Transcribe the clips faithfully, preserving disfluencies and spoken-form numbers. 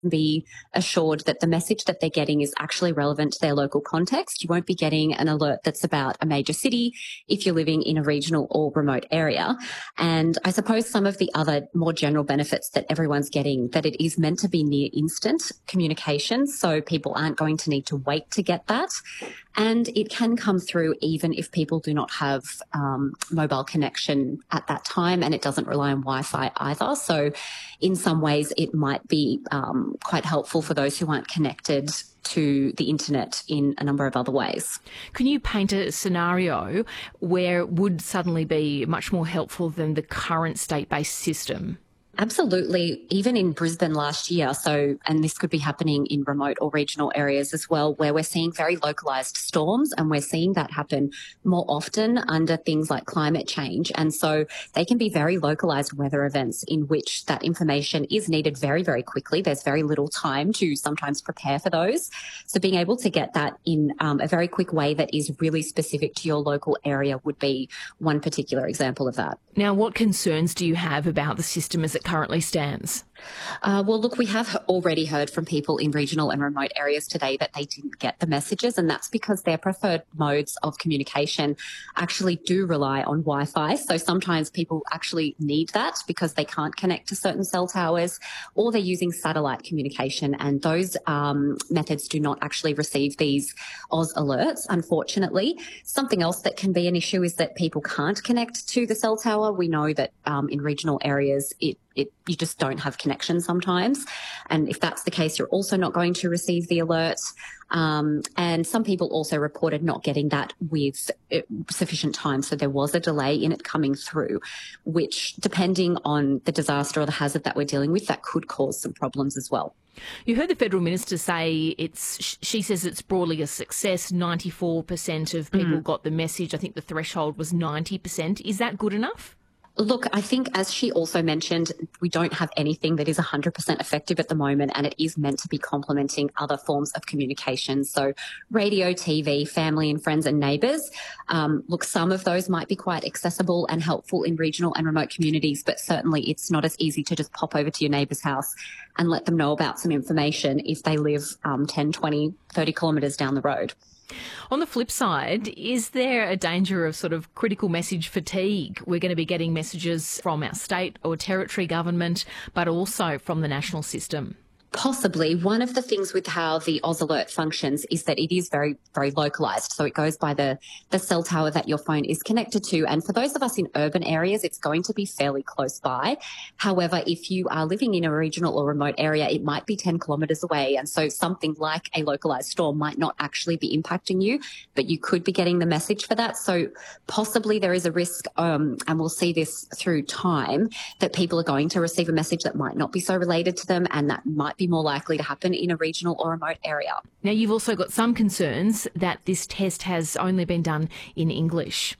be assured that the message that they're getting is actually relevant to their local context. You won't be getting an alert that's about a major city if you're living in a regional or remote area. And I suppose some of the other more general benefits that everyone's getting, that it is meant to be near instant communication, so people aren't going to need to wait to get that. And it can come through even if people do not have um, mobile connection at that time, and it doesn't rely on Wi-Fi either. So in some ways it might be um, quite helpful for those who aren't connected to the internet in a number of other ways. Can you paint a scenario where it would suddenly be much more helpful than the current state-based system? Absolutely. Even in Brisbane last year, so, and this could be happening in remote or regional areas as well, where we're seeing very localised storms, and we're seeing that happen more often under things like climate change. And so they can be very localised weather events in which that information is needed very, very quickly. There's very little time to sometimes prepare for those. So being able to get that in um, a very quick way that is really specific to your local area would be one particular example of that. Now, what concerns do you have about the system as it currently stands? Uh, well, look, we have already heard from people in regional and remote areas today that they didn't get the messages, and that's because their preferred modes of communication actually do rely on Wi-Fi. So sometimes people actually need that because they can't connect to certain cell towers, or they're using satellite communication, and those um, methods do not actually receive these Oz alerts, unfortunately. Something else that can be an issue is that people can't connect to the cell tower. We know that um, in regional areas it It, you just don't have connection sometimes. And if that's the case, you're also not going to receive the alerts. Um, and some people also reported not getting that with sufficient time. So there was a delay in it coming through, which, depending on the disaster or the hazard that we're dealing with, that could cause some problems as well. You heard the Federal Minister say it's, she says it's broadly a success. ninety-four percent of people mm. got the message. I think the threshold was ninety percent. Is that good enough? Look, I think, as she also mentioned, we don't have anything that is one hundred percent effective at the moment, and it is meant to be complementing other forms of communication. So radio, T V, family and friends and neighbours. Um, look, some of those might be quite accessible and helpful in regional and remote communities, but certainly it's not as easy to just pop over to your neighbour's house and let them know about some information if they live um, ten, twenty, thirty kilometres down the road. On the flip side, is there a danger of sort of critical message fatigue? We're going to be getting messages from our state or territory government, but also from the national system. Possibly. One of the things with how the Oz Alert functions is that it is very, very localised. So it goes by the, the cell tower that your phone is connected to. And for those of us in urban areas, it's going to be fairly close by. However, if you are living in a regional or remote area, it might be ten kilometres away. And so something like a localised storm might not actually be impacting you, but you could be getting the message for that. So possibly there is a risk, um, and we'll see this through time, that people are going to receive a message that might not be so related to them, and that might be more likely to happen in a regional or remote area. Now, you've also got some concerns that this test has only been done in English.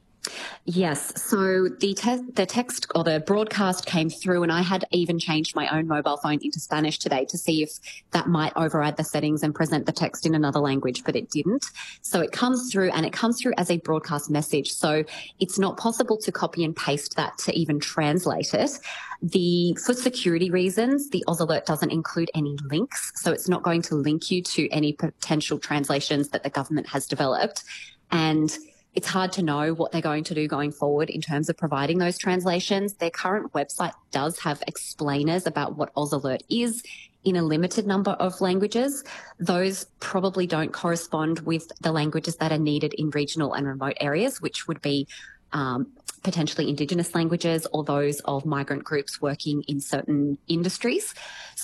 Yes. So the, te- the text or the broadcast came through, and I had even changed my own mobile phone into Spanish today to see if that might override the settings and present the text in another language, but it didn't. So it comes through, and it comes through as a broadcast message. So it's not possible to copy and paste that to even translate it. The, for security reasons, the Oz Alert doesn't include any links. So it's not going to link you to any potential translations that the government has developed. And it's hard to know what they're going to do going forward in terms of providing those translations. Their current website does have explainers about what Oz Alert is in a limited number of languages. Those probably don't correspond with the languages that are needed in regional and remote areas, which would be um, potentially Indigenous languages or those of migrant groups working in certain industries.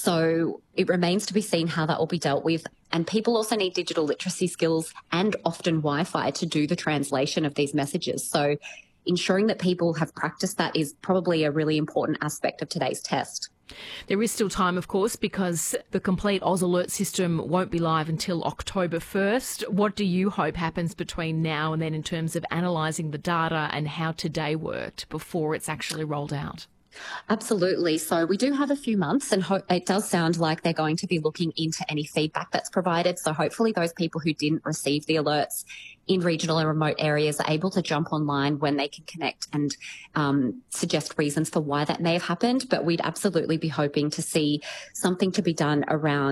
So it remains to be seen how that will be dealt with. And people also need digital literacy skills and often Wi-Fi to do the translation of these messages. So ensuring that people have practiced that is probably a really important aspect of today's test. There is still time, of course, because the complete Oz Alert system won't be live until October first. What do you hope happens between now and then in terms of analysing the data and how today worked before it's actually rolled out? Absolutely. So we do have a few months, and ho- it does sound like they're going to be looking into any feedback that's provided. So hopefully those people who didn't receive the alerts in regional and remote areas are able to jump online when they can connect and um, suggest reasons for why that may have happened. But we'd absolutely be hoping to see something to be done around